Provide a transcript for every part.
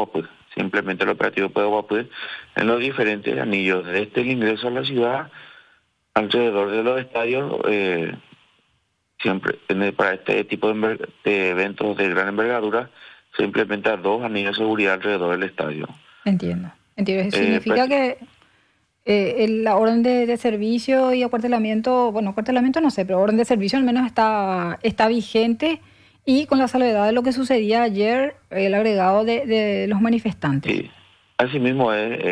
Guapú, simplemente el operativo Pueblo Guapú, en los diferentes anillos, desde el ingreso a la ciudad, alrededor de los estadios, siempre para este tipo de eventos de gran envergadura, se implementan 2 anillos de seguridad alrededor del estadio. Entiendo. Significa que la orden de servicio y acuartelamiento, bueno, acuartelamiento no sé, pero orden de servicio al menos está vigente, y con la salvedad de lo que sucedía ayer, el agregado de los manifestantes. Sí. Asimismo,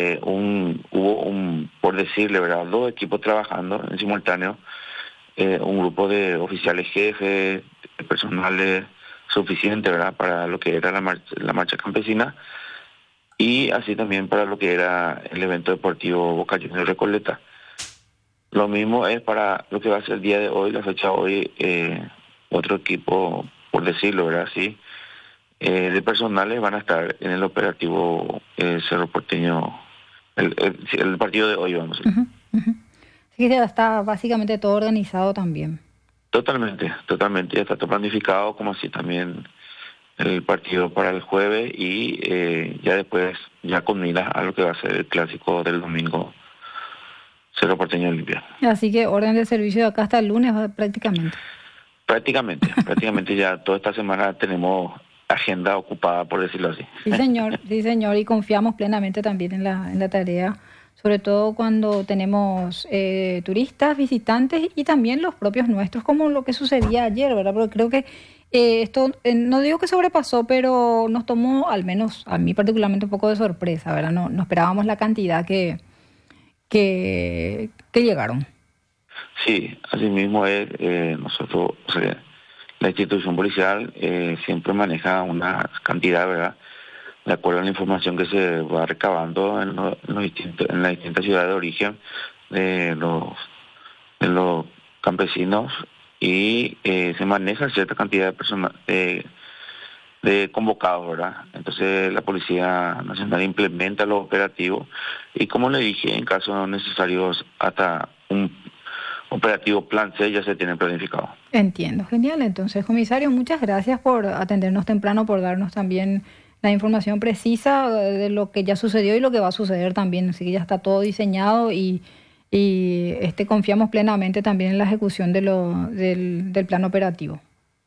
hubo por decirle, ¿verdad?, 2 equipos trabajando en simultáneo, un grupo de oficiales jefes, de personales suficiente, ¿verdad?, para lo que era la marcha campesina, y así también para lo que era el evento deportivo Boca Juniors Recoleta. Lo mismo es para lo que va a ser el día de hoy, la fecha de hoy, otro equipo, por decirlo, ¿verdad?, sí, de personales van a estar en el operativo Cerro Porteño, el partido de hoy, vamos a decir. Así que ya está básicamente todo organizado también. Totalmente, ya está todo planificado, como así también el partido para el jueves, y ya después, ya con miras a lo que va a ser el clásico del domingo, Cerro Porteño Olimpia. Así que orden de servicio de acá hasta el lunes prácticamente. Prácticamente ya toda esta semana tenemos agenda ocupada, por decirlo así. Sí, señor, y confiamos plenamente también en la tarea, sobre todo cuando tenemos turistas, visitantes y también los propios nuestros, como lo que sucedía ayer, ¿verdad? Porque creo que esto, no digo que sobrepasó, pero nos tomó, al menos a mí particularmente, un poco de sorpresa, ¿verdad? No esperábamos la cantidad que llegaron. Sí, así mismo es. Nosotros, o sea, la institución policial siempre maneja una cantidad, ¿verdad?, de acuerdo a la información que se va recabando en las distintas ciudades de origen de los campesinos, y se maneja cierta cantidad de personas, de convocados, ¿verdad? Entonces la Policía Nacional implementa los operativos, y como le dije, en casos necesarios hasta un operativo plan C ya se tiene planificado. Entiendo, genial. Entonces, comisario, muchas gracias por atendernos temprano, por darnos también la información precisa de lo que ya sucedió y lo que va a suceder también. Así que ya está todo diseñado, y confiamos plenamente también en la ejecución del plan operativo.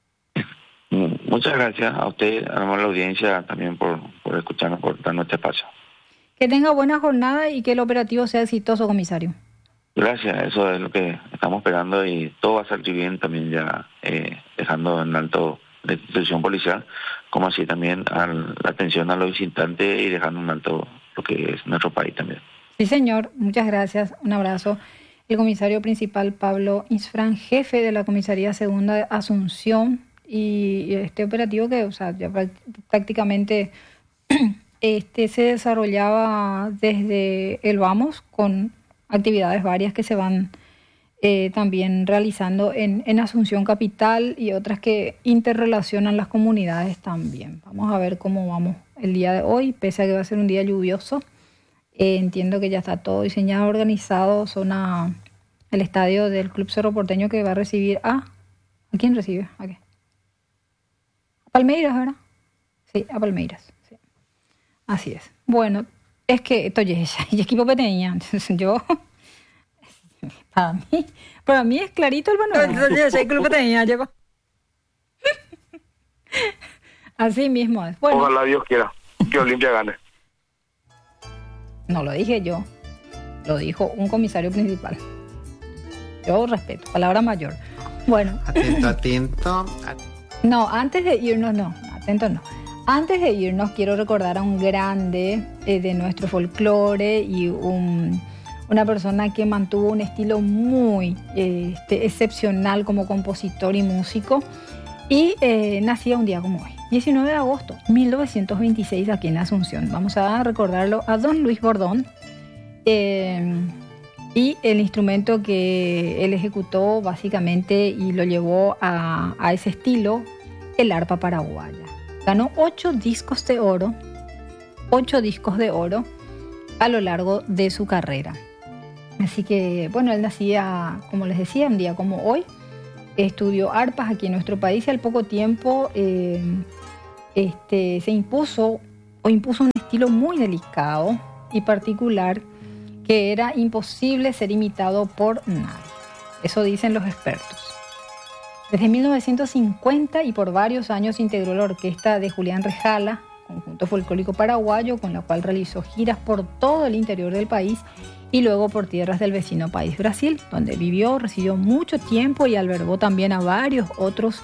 Muchas gracias a usted, a la audiencia también por escucharnos, por darnos este espacio. Que tenga buena jornada y que el operativo sea exitoso, comisario. Gracias, eso es lo que estamos esperando, y todo va a salir bien también, ya dejando en alto la institución policial, como así también la atención a los visitantes, y dejando en alto lo que es nuestro país también. Sí, señor, muchas gracias, un abrazo. El comisario principal Pablo Isfrán, jefe de la Comisaría Segunda de Asunción, y este operativo que, o sea, ya prácticamente se desarrollaba desde el Vamos, con actividades varias que se van también realizando en Asunción Capital, y otras que interrelacionan las comunidades también. Vamos a ver cómo vamos el día de hoy, pese a que va a ser un día lluvioso. Entiendo que ya está todo diseñado, organizado. El estadio del Club Cerro Porteño, que va a recibir ¿a quién recibe? ¿A qué? A Palmeiras, ¿verdad? Sí, a Palmeiras. Sí. Así es. Bueno, es que esto ya es equipo pequeño. Yo, para mí es clarito el panorama. El club pequeño llegó. Así mismo es. Bueno, ojalá Dios quiera que Olimpia gane. No lo dije yo, lo dijo un comisario principal. Yo respeto, palabra mayor. Bueno. Atento. No, antes de irnos, atento no. Antes de irnos, quiero recordar a un grande de nuestro folclore, y una persona que mantuvo un estilo muy excepcional como compositor y músico, y nacía un día como hoy, 19 de agosto de 1926, aquí en Asunción. Vamos a recordarlo a don Luis Bordón, y el instrumento que él ejecutó básicamente y lo llevó a ese estilo, el arpa paraguaya. Ganó 8 discos de oro a lo largo de su carrera. Así que, bueno, él nacía, como les decía, un día como hoy. Estudió arpas aquí en nuestro país, y al poco tiempo se impuso un estilo muy delicado y particular que era imposible ser imitado por nadie. Eso dicen los expertos. Desde 1950 y por varios años integró la orquesta de Julián Rejala, conjunto folclórico paraguayo, con la cual realizó giras por todo el interior del país y luego por tierras del vecino país Brasil, donde vivió, residió mucho tiempo y albergó también a varios otros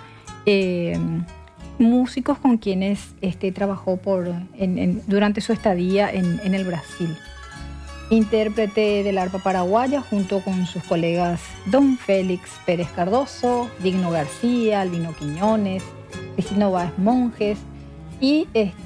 músicos con quienes trabajó durante su estadía en el Brasil. Intérprete del arpa paraguaya junto con sus colegas Don Félix Pérez Cardoso, Digno García, Albino Quiñones, Cristino Báez Monjes y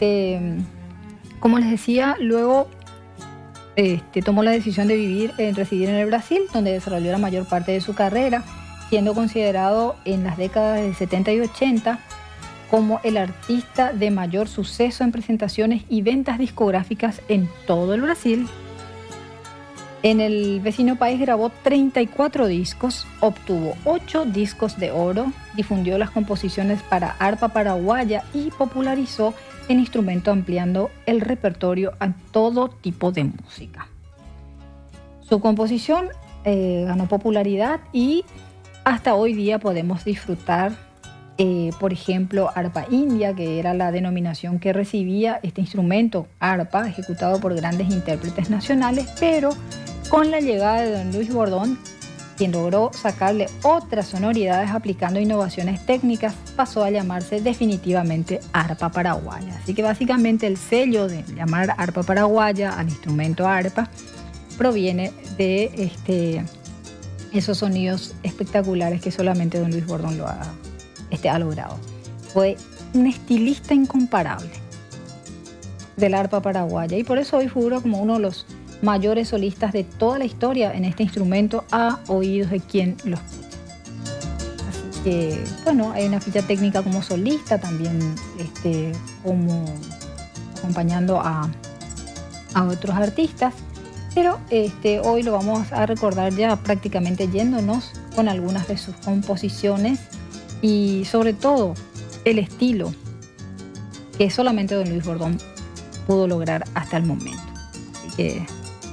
como les decía, luego tomó la decisión de residir en el Brasil, donde desarrolló la mayor parte de su carrera, siendo considerado en las décadas de 70 y 80 como el artista de mayor suceso en presentaciones y ventas discográficas en todo el Brasil. En el vecino país grabó 34 discos, obtuvo 8 discos de oro, difundió las composiciones para arpa paraguaya y popularizó el instrumento ampliando el repertorio a todo tipo de música. Su composición ganó popularidad y hasta hoy día podemos disfrutar, por ejemplo, arpa india, que era la denominación que recibía este instrumento, arpa, ejecutado por grandes intérpretes nacionales, pero con la llegada de don Luis Bordón, quien logró sacarle otras sonoridades aplicando innovaciones técnicas, pasó a llamarse definitivamente arpa paraguaya. Así que básicamente el sello de llamar arpa paraguaya al instrumento arpa proviene de esos sonidos espectaculares que solamente don Luis Bordón ha logrado. Fue un estilista incomparable del arpa paraguaya y por eso hoy figura como uno de los mayores solistas de toda la historia en este instrumento a oídos de quien lo escucha. Así que, bueno, hay una ficha técnica como solista también, como acompañando a otros artistas, pero hoy lo vamos a recordar ya prácticamente yéndonos con algunas de sus composiciones y sobre todo el estilo que solamente don Luis Bordón pudo lograr hasta el momento. Así que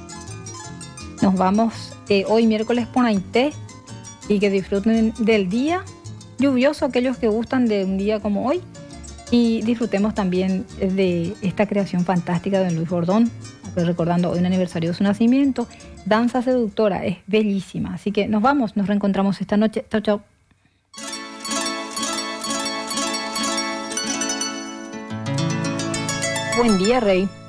nos vamos hoy miércoles por Aité y que disfruten del día lluvioso aquellos que gustan de un día como hoy y disfrutemos también de esta creación fantástica de don Luis Bordón, recordando hoy un aniversario de su nacimiento. Danza seductora, es bellísima, así que nos vamos, nos reencontramos esta noche. Chau, chau. Buen día, Rey.